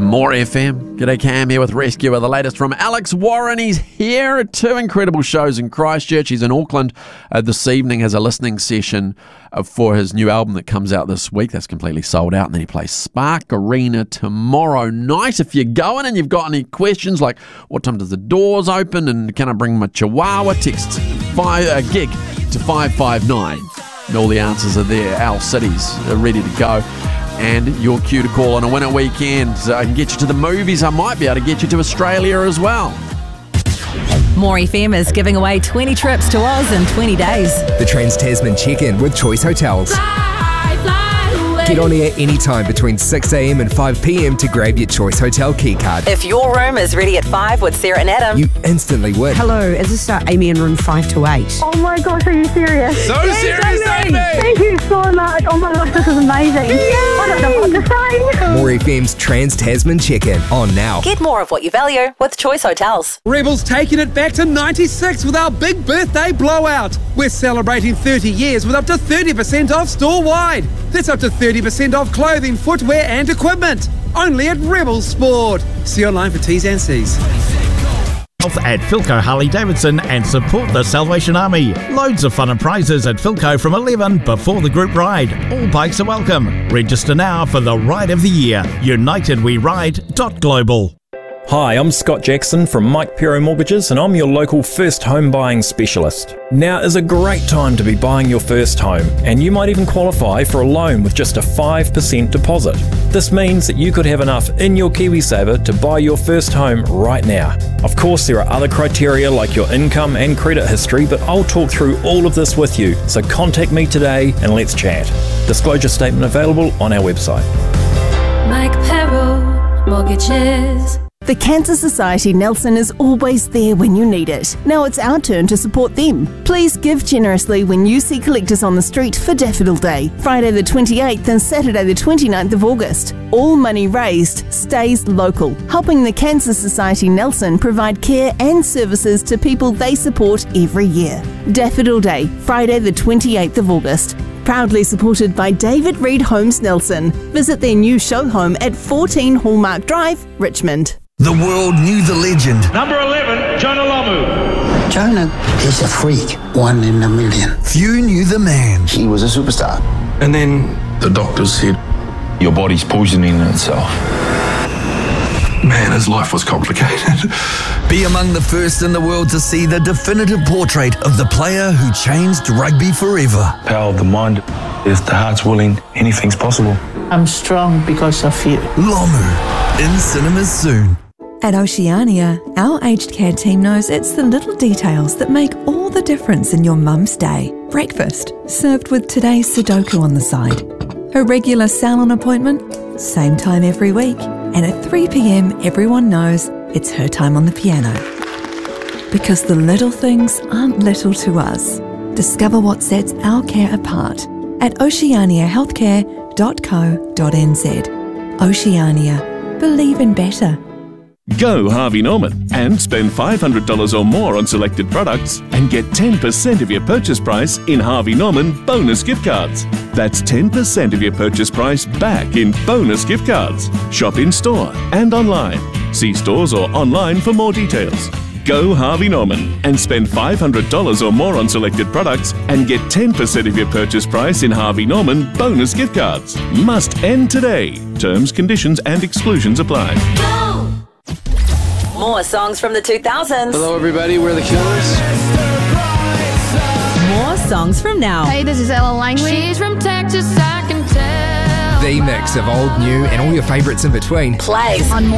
More FM. G'day, Cam here with Rescue with the latest from Alex Warren. He's here at 2 incredible shows in Christchurch. He's in Auckland this evening, has a listening session for his new album that comes out this week. That's completely sold out. And then he plays Spark Arena tomorrow night. If you're going and you've got any questions like what time does the doors open and can I bring my chihuahua, text gig to 559. And all the answers are there. Our cities are ready to go. And your cue to call on a winter weekend. I can get you to the movies. I might be able to get you to Australia as well. More FM is giving away 20 trips to Oz in 20 days. The Trans-Tasman Check-In with Choice Hotels. Get on air anytime between 6 a.m. and 5 p.m. to grab your Choice Hotel keycard. If your room is ready at 5 with Sarah and Adam, You instantly win. Hello, is this Amy in room 528? Oh my gosh, are you serious? So serious, Amy! Thank you so much. Oh my gosh, this is amazing. I don't know what to say. More FM's Trans-Tasman Check-In on now. get more of what you value with Choice Hotels. Rebels taking it back to 96 with our big birthday blowout. We're celebrating 30 years with up to 30% off store-wide. That's up to 30% off clothing, footwear and equipment. Only at Rebels Sport. See online for T's and C's. At Philco Harley-Davidson and support the Salvation Army. Loads of fun and prizes at Philco from 11 before the group ride. All bikes are welcome. Register now for the Ride of the Year. UnitedWeRide.global. Hi, I'm Scott Jackson from Mike Pero Mortgages and I'm your local first home buying specialist. Now is a great time to be buying your first home and you might even qualify for a loan with just a 5% deposit. This means that you could have enough in your KiwiSaver to buy your first home right now. Of course, there are other criteria like your income and credit history, but I'll talk through all of this with you, so contact me today and let's chat. Disclosure statement available on our website. Mike Pero Mortgages. The Cancer Society Nelson is always there when you need it. Now it's our turn to support them. Please give generously when you see collectors on the street for Daffodil Day, Friday the 28th and Saturday the 29th of August. All money raised stays local, helping the Cancer Society Nelson provide care and services to people they support every year. Daffodil Day, Friday the 28th of August. Proudly supported by David Reed Homes Nelson. Visit their new show home at 14 Hallmark Drive, Richmond. The world knew the legend. Number 11, Jonah Lomu. Jonah is a freak, 1 in a million. Few knew the man. He was a superstar. And then the doctors said, your body's poisoning itself. Man, his life was complicated. Be among the first in the world to see the definitive portrait of the player who changed rugby forever. Power of the mind. If the heart's willing, anything's possible. I'm strong because of you. Lomu, in cinemas soon. At Oceania, our aged care team knows it's the little details that make all the difference in your mum's day. Breakfast, served with today's Sudoku on the side. Her regular salon appointment, same time every week. And at 3 p.m, everyone knows it's her time on the piano. Because the little things aren't little to us. Discover what sets our care apart at oceaniahealthcare.co.nz. Oceania. Believe in better. Go Harvey Norman and spend $500 or more on selected products and get 10% of your purchase price in Harvey Norman bonus gift cards. That's 10% of your purchase price back in bonus gift cards. Shop in store and online. See stores or online for more details. Go Harvey Norman and spend $500 or more on selected products and get 10% of your purchase price in Harvey Norman bonus gift cards. Must end today. Terms, conditions and exclusions apply. More songs from the 2000s. Hello everybody, we're The Killers. More songs from now. Hey, this is Ella Langley. She's from Texas, I can tell. The mix of old, new and all your favourites in between. Plays On More